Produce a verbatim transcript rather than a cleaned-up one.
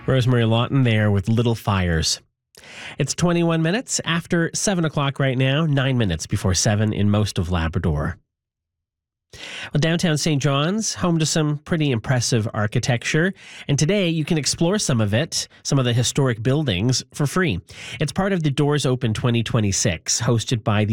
Rosemary Lawton there with Little Fires. It's twenty-one minutes after seven o'clock right now, nine minutes before seven in most of Labrador. Well, downtown Saint John's, home to some pretty impressive architecture. And today you can explore some of it, some of the historic buildings, for free. It's part of the Doors Open twenty twenty-six, hosted by the